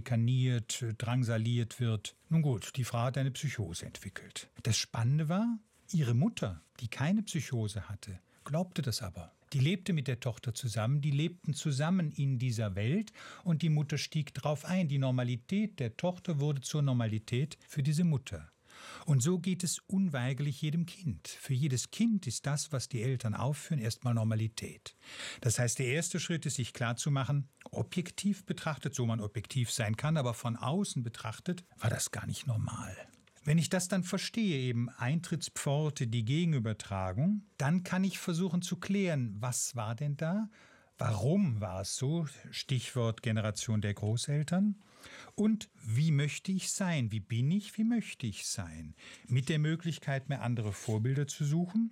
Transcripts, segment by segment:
schikaniert, drangsaliert wird. Nun gut, die Frau hat eine Psychose entwickelt. Das Spannende war, ihre Mutter, die keine Psychose hatte, glaubte das aber. Die lebte mit der Tochter zusammen, die lebten zusammen in dieser Welt und die Mutter stieg drauf ein. Die Normalität der Tochter wurde zur Normalität für diese Mutter. Und so geht es unweigerlich jedem Kind. Für jedes Kind ist das, was die Eltern aufführen, erstmal Normalität. Das heißt, der erste Schritt ist, sich klarzumachen, objektiv betrachtet, so man objektiv sein kann, aber von außen betrachtet, war das gar nicht normal. Wenn ich das dann verstehe, eben Eintrittspforte, die Gegenübertragung, dann kann ich versuchen zu klären, was war denn da? Warum war es so? Stichwort Generation der Großeltern. Und wie möchte ich sein? Wie bin ich? Wie möchte ich sein? Mit der Möglichkeit, mir andere Vorbilder zu suchen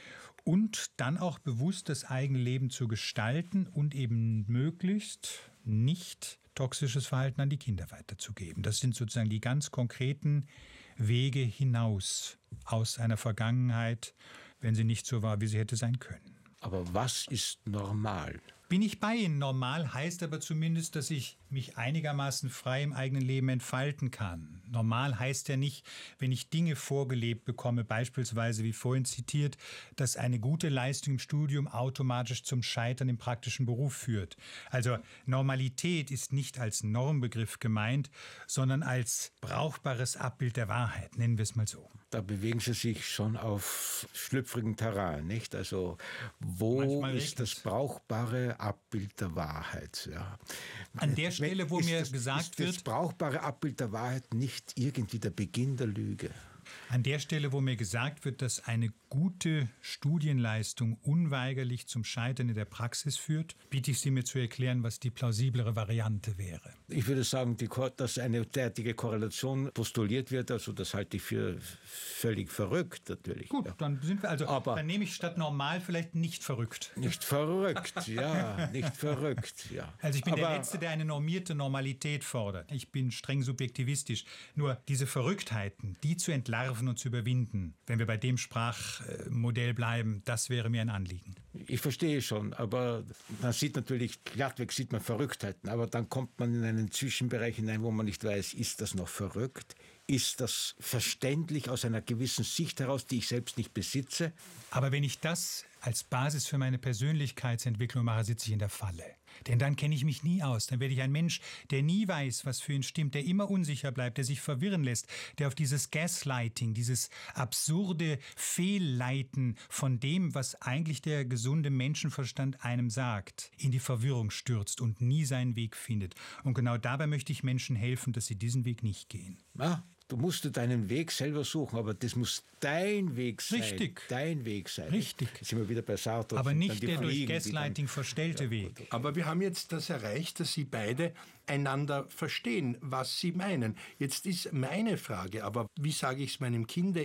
und dann auch bewusst das eigene Leben zu gestalten und eben möglichst nicht toxisches Verhalten an die Kinder weiterzugeben. Das sind sozusagen die ganz konkreten Wege hinaus aus einer Vergangenheit, wenn sie nicht so war, wie sie hätte sein können. Aber was ist normal? Bin ich bei Ihnen. Normal heißt aber zumindest, dass ich mich einigermaßen frei im eigenen Leben entfalten kann. Normal heißt ja nicht, wenn ich Dinge vorgelebt bekomme, beispielsweise wie vorhin zitiert, dass eine gute Leistung im Studium automatisch zum Scheitern im praktischen Beruf führt. Also Normalität ist nicht als Normbegriff gemeint, sondern als brauchbares Abbild der Wahrheit, nennen wir es mal so. Da bewegen Sie sich schon auf schlüpfrigem Terrain, nicht? Also wo Manchmal ist das brauchbare Abbild der Wahrheit? Ja. An der Stelle, wo mir gesagt wird... Ist das brauchbare Abbild der Wahrheit nicht irgendwie der Beginn der Lüge? An der Stelle, wo mir gesagt wird, dass eine gute Studienleistung unweigerlich zum Scheitern in der Praxis führt, bitte ich Sie mir zu erklären, was die plausiblere Variante wäre. Ich würde sagen, dass eine derartige Korrelation postuliert wird, also das halte ich für völlig verrückt natürlich. Gut, ja. Dann sind wir dann nehme ich statt normal vielleicht nicht verrückt. Nicht verrückt, ja, nicht verrückt, ja. Also ich bin der Letzte, der eine normierte Normalität fordert. Ich bin streng subjektivistisch. Nur diese Verrücktheiten, die zu entlarven und zu überwinden, wenn wir bei dem Sprachmodell bleiben, das wäre mir ein Anliegen. Ich verstehe schon, aber man sieht natürlich, glattweg sieht man Verrücktheiten, aber dann kommt man in einen Zwischenbereich hinein, wo man nicht weiß, ist das noch verrückt? Ist das verständlich aus einer gewissen Sicht heraus, die ich selbst nicht besitze? Aber wenn ich das als Basis für meine Persönlichkeitsentwicklung mache, sitze ich in der Falle. Denn dann kenne ich mich nie aus. Dann werde ich ein Mensch, der nie weiß, was für ihn stimmt, der immer unsicher bleibt, der sich verwirren lässt, der auf dieses Gaslighting, dieses absurde Fehlleiten von dem, was eigentlich der gesunde Menschenverstand einem sagt, in die Verwirrung stürzt und nie seinen Weg findet. Und genau dabei möchte ich Menschen helfen, dass sie diesen Weg nicht gehen. Ja. Du musst deinen Weg selber suchen, aber das muss dein Weg sein. Richtig. Dein Weg sein. Richtig. Jetzt sind wir wieder bei Sartre. Aber nicht der durch Gaslighting verstellte Weg. Aber wir haben jetzt das erreicht, dass Sie beide einander verstehen, was Sie meinen. Jetzt ist meine Frage, aber wie sage ich es meinem Kinde?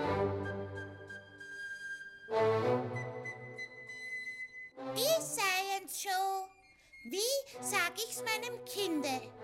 Die Science Show. Wie sage ich's meinem Kinde?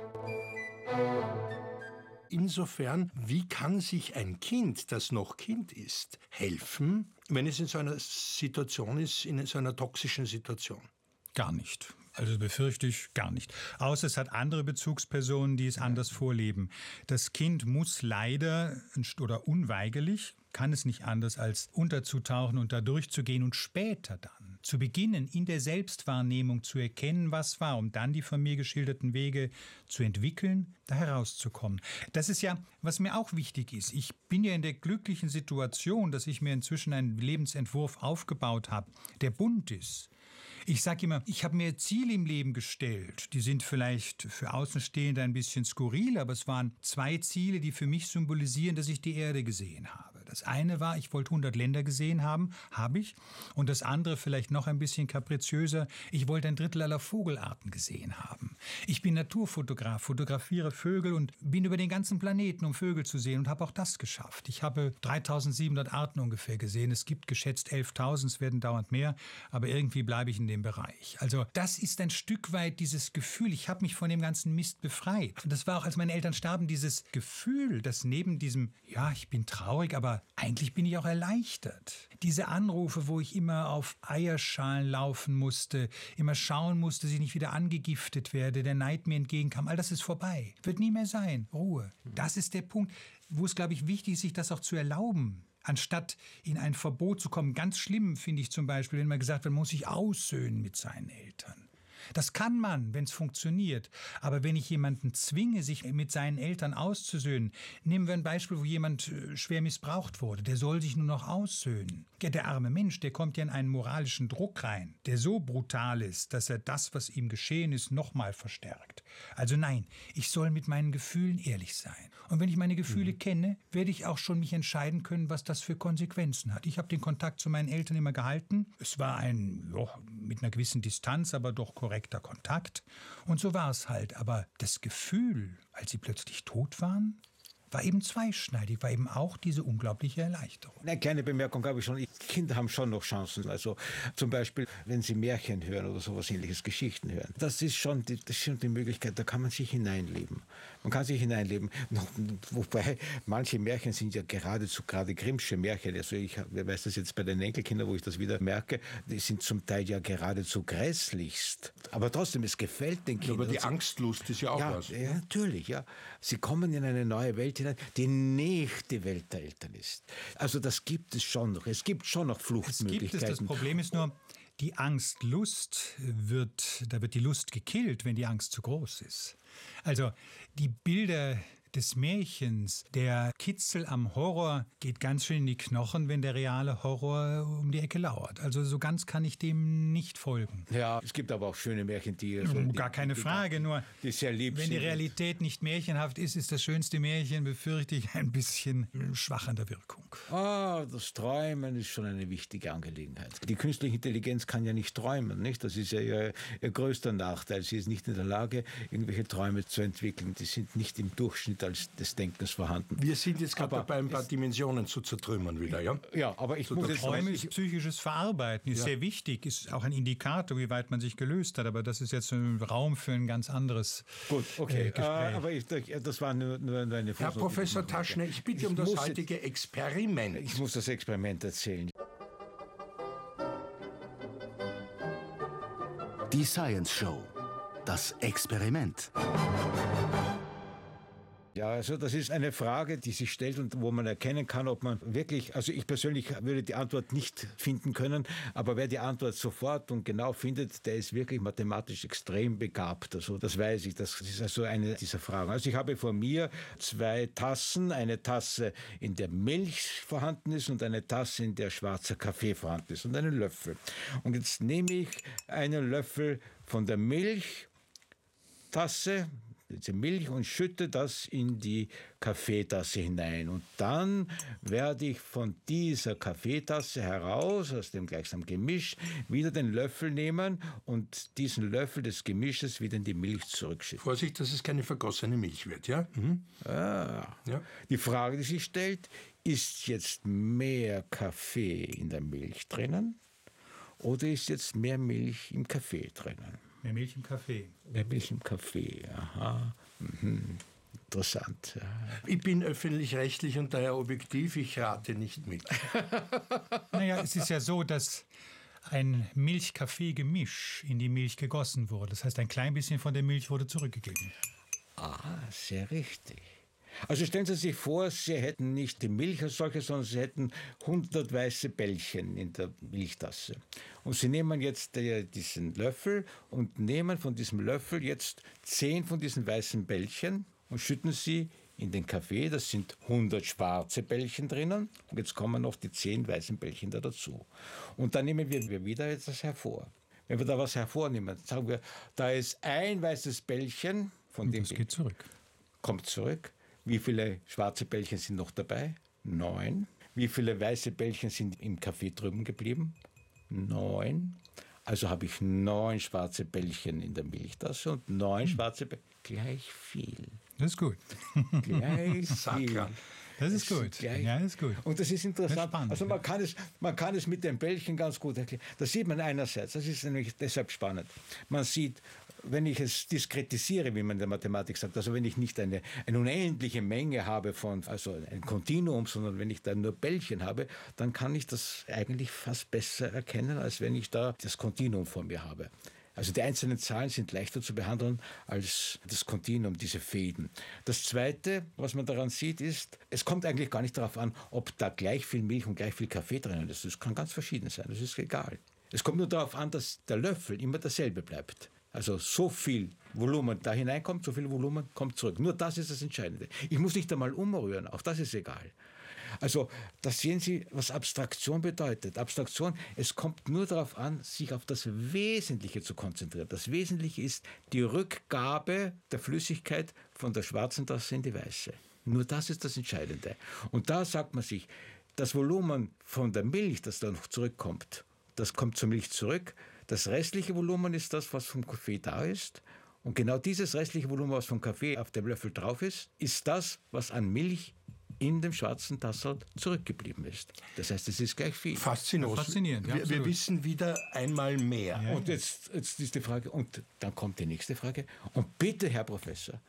Insofern, wie kann sich ein Kind, das noch Kind ist, helfen, wenn es in so einer Situation ist, in so einer toxischen Situation? Gar nicht. Also befürchte ich gar nicht. Außer es hat andere Bezugspersonen, die es anders vorleben. Das Kind muss leider oder unweigerlich, kann es nicht anders, als unterzutauchen und da durchzugehen und später dann zu beginnen, in der Selbstwahrnehmung zu erkennen, was war, um dann die von mir geschilderten Wege zu entwickeln, da herauszukommen. Das ist ja, was mir auch wichtig ist. Ich bin ja in der glücklichen Situation, dass ich mir inzwischen einen Lebensentwurf aufgebaut habe, der bunt ist. Ich sage immer, ich habe mir Ziele im Leben gestellt. Die sind vielleicht für Außenstehende ein bisschen skurril, aber es waren 2 Ziele, die für mich symbolisieren, dass ich die Erde gesehen habe. Das eine war, ich wollte 100 Länder gesehen haben, habe ich. Und das andere, vielleicht noch ein bisschen kapriziöser, ich wollte 1/3 aller Vogelarten gesehen haben. Ich bin Naturfotograf, fotografiere Vögel und bin über den ganzen Planeten, um Vögel zu sehen und habe auch das geschafft. Ich habe 3700 Arten ungefähr gesehen. Es gibt geschätzt 11.000, es werden dauernd mehr, aber irgendwie bleibe ich in dem Bereich. Also das ist ein Stück weit dieses Gefühl, ich habe mich von dem ganzen Mist befreit. Und das war auch, als meine Eltern starben, dieses Gefühl, dass neben diesem, ja, ich bin traurig, aber Aber eigentlich bin ich auch erleichtert. Diese Anrufe, wo ich immer auf Eierschalen laufen musste, immer schauen musste, dass ich nicht wieder angegiftet werde, der Neid mir entgegenkam, all das ist vorbei. Wird nie mehr sein. Ruhe. Das ist der Punkt, wo es, glaube ich, wichtig ist, sich das auch zu erlauben. Anstatt in ein Verbot zu kommen. Ganz schlimm finde ich zum Beispiel, wenn man gesagt wird, man muss sich aussöhnen mit seinen Eltern. Das kann man, wenn es funktioniert. Aber wenn ich jemanden zwinge, sich mit seinen Eltern auszusöhnen, nehmen wir ein Beispiel, wo jemand schwer missbraucht wurde, der soll sich nur noch aussöhnen. Ja, der arme Mensch, der kommt ja in einen moralischen Druck rein, der so brutal ist, dass er das, was ihm geschehen ist, nochmal verstärkt. Also nein, ich soll mit meinen Gefühlen ehrlich sein. Und wenn ich meine Gefühle kenne, werde ich auch schon mich entscheiden können, was das für Konsequenzen hat. Ich habe den Kontakt zu meinen Eltern immer gehalten. Es war mit einer gewissen Distanz, aber doch korrekter Kontakt. Und so war es halt. Aber das Gefühl, als sie plötzlich tot waren, war eben zweischneidig, war eben auch diese unglaubliche Erleichterung. Eine kleine Bemerkung habe ich schon. Kinder haben schon noch Chancen. Also zum Beispiel, wenn sie Märchen hören oder sowas ähnliches, Geschichten hören. Das ist schon die Möglichkeit, da kann man sich hineinleben. Man kann sich hineinleben. Wobei, manche Märchen sind ja gerade Grimmsche Märchen. Also ich weiß das jetzt bei den Enkelkindern, wo ich das wieder merke, die sind zum Teil ja geradezu grässlichst. Aber trotzdem, es gefällt den Kindern. Aber die Angstlust ist ja auch was. Ja, natürlich, ja. Sie kommen in eine neue Welt hinein, die nicht die Welt der Eltern ist. Also das gibt es schon noch. Es gibt schon noch Fluchtmöglichkeiten. Das Problem ist nur, die Angst-Lust da wird die Lust gekillt, wenn die Angst zu groß ist. Also die Bilder des Märchens, der Kitzel am Horror geht ganz schön in die Knochen, wenn der reale Horror um die Ecke lauert. Also so ganz kann ich dem nicht folgen. Ja, es gibt aber auch schöne Märchen, die gar keine Frage, nur die sehr lieb wenn sind. die Realität nicht märchenhaft ist, ist das schönste Märchen, befürchte ich, ein bisschen schwach an der Wirkung. Das Träumen ist schon eine wichtige Angelegenheit. Die künstliche Intelligenz kann ja nicht träumen, nicht? Das ist ja ihr größter Nachteil. Sie ist nicht in der Lage, irgendwelche Träume zu entwickeln. Die sind nicht im Durchschnitt des Denkens vorhanden. Wir sind jetzt gerade dabei, ein paar Dimensionen zu zertrümmern wieder, ja? Ja, aber ich muss jetzt... Träume ist psychisches Verarbeiten, ist sehr wichtig, ist auch ein Indikator, wie weit man sich gelöst hat, aber das ist jetzt ein Raum für ein ganz anderes Gespräch. Aber das war nur eine Herr Professor Taschner, ich bitte um das heutige Experiment. Ich muss das Experiment erzählen. Die Science Show. Das Experiment. Ja, also das ist eine Frage, die sich stellt und wo man erkennen kann, ob man wirklich, also ich persönlich würde die Antwort nicht finden können, aber wer die Antwort sofort und genau findet, der ist wirklich mathematisch extrem begabt. Also das weiß ich, das ist also eine dieser Fragen. Also ich habe vor mir 2 Tassen, eine Tasse, in der Milch vorhanden ist und eine Tasse, in der schwarzer Kaffee vorhanden ist und einen Löffel. Und jetzt nehme ich einen Löffel von der Milchtasse, diese Milch, und schütte das in die Kaffeetasse hinein. Und dann werde ich von dieser Kaffeetasse heraus, aus dem gleichsam Gemisch, wieder den Löffel nehmen und diesen Löffel des Gemisches wieder in die Milch zurückschütten. Vorsicht, dass es keine vergossene Milch wird, ja? Ja. Die Frage, die sich stellt, ist jetzt mehr Kaffee in der Milch drinnen oder ist jetzt mehr Milch im Kaffee drinnen? Mehr Milch im Kaffee. Mehr Milch im Kaffee, aha. Interessant. Ja. Ich bin öffentlich-rechtlich und daher objektiv, ich rate nicht mit. Naja, es ist ja so, dass ein Milch-Kaffee-Gemisch in die Milch gegossen wurde. Das heißt, ein klein bisschen von der Milch wurde zurückgegeben. Sehr richtig. Also stellen Sie sich vor, Sie hätten nicht die Milch als solche, sondern Sie hätten 100 weiße Bällchen in der Milchtasse. Und Sie nehmen jetzt diesen Löffel und nehmen von diesem Löffel jetzt 10 von diesen weißen Bällchen und schütten sie in den Kaffee. Das sind 100 schwarze Bällchen drinnen. Und jetzt kommen noch die 10 weißen Bällchen da dazu. Und dann nehmen wir wieder etwas hervor. Wenn wir da was hervornehmen, sagen wir, da ist ein weißes Bällchen von dem. Das geht zurück. Kommt zurück. Wie viele schwarze Bällchen sind noch dabei? 9. Wie viele weiße Bällchen sind im Kaffee drüben geblieben? 9. Also habe ich 9 schwarze Bällchen in der Milchtasse und 9 schwarze Bällchen. Gleich viel. Das ist gut. Gleich viel. Das ist gut. Ja, das ist gut. Und das ist interessant. Das ist spannend, also man kann es mit den Bällchen ganz gut erklären. Das sieht man einerseits, das ist nämlich deshalb spannend. Man siet wenn ich es diskretisiere, wie man in der Mathematik sagt, also wenn ich nicht eine unendliche Menge habe also ein Kontinuum, sondern wenn ich da nur Bällchen habe, dann kann ich das eigentlich fast besser erkennen, als wenn ich da das Kontinuum vor mir habe. Also die einzelnen Zahlen sind leichter zu behandeln als das Kontinuum, diese Fäden. Das Zweite, was man daran sieht, ist, es kommt eigentlich gar nicht darauf an, ob da gleich viel Milch und gleich viel Kaffee drinnen ist. Das kann ganz verschieden sein, das ist egal. Es kommt nur darauf an, dass der Löffel immer derselbe bleibt. Also so viel Volumen da hineinkommt, so viel Volumen kommt zurück. Nur das ist das Entscheidende. Ich muss nicht einmal umrühren, auch das ist egal. Also da sehen Sie, was Abstraktion bedeutet. Abstraktion, es kommt nur darauf an, sich auf das Wesentliche zu konzentrieren. Das Wesentliche ist die Rückgabe der Flüssigkeit von der schwarzen Tasse in die weiße. Nur das ist das Entscheidende. Und da sagt man sich, das Volumen von der Milch, das da noch zurückkommt, das kommt zur Milch zurück. Das restliche Volumen ist das, was vom Kaffee da ist. Und genau dieses restliche Volumen, was vom Kaffee auf dem Löffel drauf ist das, was an Milch in dem schwarzen Tassel zurückgeblieben ist. Das heißt, es ist gleich viel. Faszinierend. Ja, wir wissen wieder einmal mehr. Ja. Und jetzt ist die Frage, und dann kommt die nächste Frage. Und bitte, Herr Professor,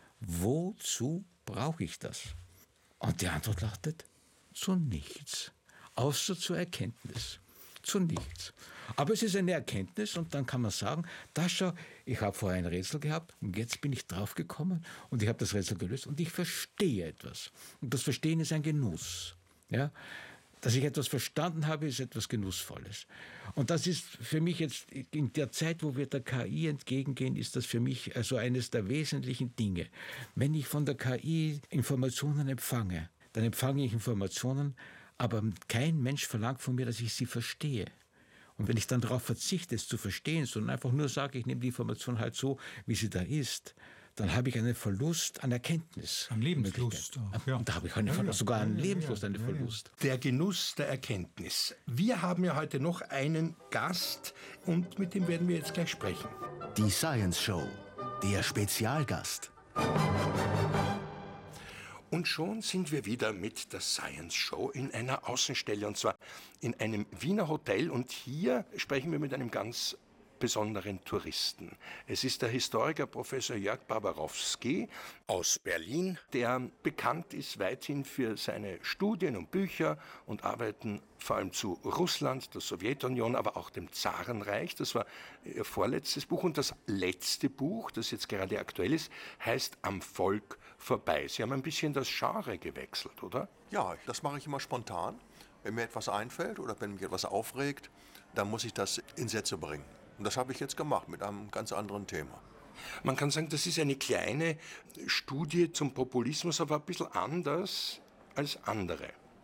wozu brauche ich das? Und die Antwort lautet, zu nichts. Außer zur Erkenntnis. Zu nichts. Aber es ist eine Erkenntnis und dann kann man sagen, schau, ich habe vorher ein Rätsel gehabt und jetzt bin ich draufgekommen und ich habe das Rätsel gelöst und ich verstehe etwas. Und das Verstehen ist ein Genuss. Ja? Dass ich etwas verstanden habe, ist etwas Genussvolles. Und das ist für mich jetzt, in der Zeit, wo wir der KI entgegengehen, ist das für mich also eines der wesentlichen Dinge. Wenn ich von der KI Informationen empfange, dann empfange ich Informationen, aber kein Mensch verlangt von mir, dass ich sie verstehe. Und wenn ich dann darauf verzichte, es zu verstehen, sondern einfach nur sage, ich nehme die Information halt so, wie sie da ist, dann habe ich einen Verlust an Erkenntnis. An Lebenslust. Ja. Und da habe ich sogar einen Lebenslust, einen Verlust. Der Genuss der Erkenntnis. Wir haben ja heute noch einen Gast und mit dem werden wir jetzt gleich sprechen. Die Science Show, der Spezialgast. Und schon sind wir wieder mit der Science Show in einer Außenstelle, und zwar in einem Wiener Hotel. Und hier sprechen wir mit einem ganz besonderen Touristen. Es ist der Historiker Professor Jörg Barbarowski aus Berlin, der bekannt ist weithin für seine Studien und Bücher und Arbeiten vor allem zu Russland, der Sowjetunion, aber auch dem Zarenreich. Das war Ihr vorletztes Buch. Und das letzte Buch, das jetzt gerade aktuell ist, heißt Am Volk vorbei. Sie haben ein bisschen das Genre gewechselt, oder? Ja, das mache ich immer spontan. Wenn mir etwas einfällt oder wenn mich etwas aufregt, dann muss ich das in Sätze bringen. Und das habe ich jetzt gemacht mit einem ganz anderen Thema. Man kann sagen, das ist eine kleine Studie zum Populismus, aber ein bisschen anders als andere.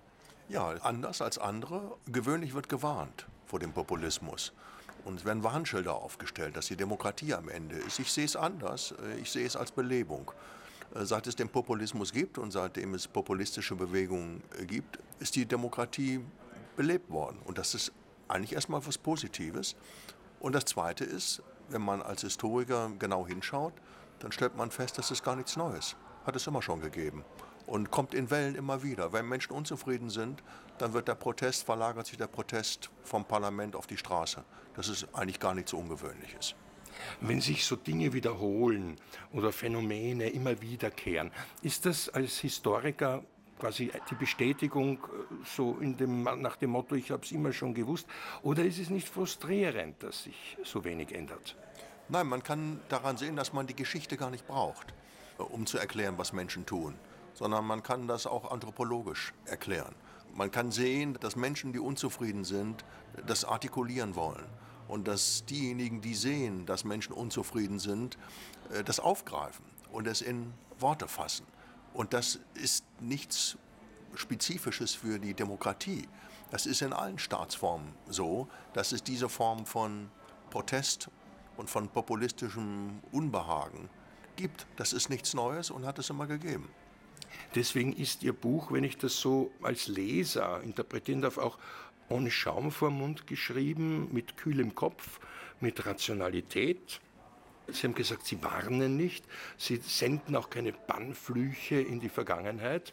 Ja, anders als andere. Gewöhnlich wird gewarnt vor dem Populismus. Und es werden Warnschilder aufgestellt, dass die Demokratie am Ende ist. Ich sehe es anders. Ich sehe es als Belebung. Seit es den Populismus gibt und seitdem es populistische Bewegungen gibt, ist die Demokratie belebt worden. Und das ist eigentlich erstmal was Positives. Und das Zweite ist, wenn man als Historiker genau hinschaut, dann stellt man fest, das ist gar nichts Neues. Hat es immer schon gegeben. Und kommt in Wellen immer wieder. Wenn Menschen unzufrieden sind, dann verlagert sich der Protest vom Parlament auf die Straße. Das ist eigentlich gar nichts Ungewöhnliches. Wenn sich so Dinge wiederholen oder Phänomene immer wiederkehren, ist das als Historiker quasi die Bestätigung so nach dem Motto, ich habe es immer schon gewusst, oder ist es nicht frustrierend, dass sich so wenig ändert? Nein, man kann daran sehen, dass man die Geschichte gar nicht braucht, um zu erklären, was Menschen tun, sondern man kann das auch anthropologisch erklären. Man kann sehen, dass Menschen, die unzufrieden sind, das artikulieren wollen. Und dass diejenigen, die sehen, dass Menschen unzufrieden sind, das aufgreifen und es in Worte fassen. Und das ist nichts Spezifisches für die Demokratie. Das ist in allen Staatsformen so, dass es diese Form von Protest und von populistischem Unbehagen gibt. Das ist nichts Neues und hat es immer gegeben. Deswegen ist Ihr Buch, wenn ich das so als Leser interpretieren darf, auch ohne Schaum vor Mund geschrieben, mit kühlem Kopf, mit Rationalität. Sie haben gesagt, Sie warnen nicht, Sie senden auch keine Bannflüche in die Vergangenheit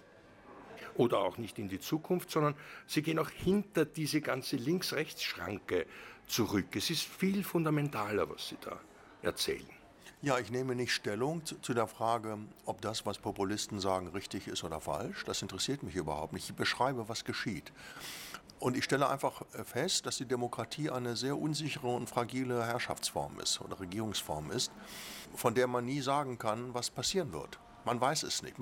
oder auch nicht in die Zukunft, sondern Sie gehen auch hinter diese ganze Links-Rechts-Schranke zurück. Es ist viel fundamentaler, was Sie da erzählen. Ja, ich nehme nicht Stellung zu der Frage, ob das, was Populisten sagen, richtig ist oder falsch. Das interessiert mich überhaupt nicht. Ich beschreibe, was geschieht. Und ich stelle einfach fest, dass die Demokratie eine sehr unsichere und fragile Herrschaftsform ist oder Regierungsform ist, von der man nie sagen kann, was passieren wird. Man weiß es nicht.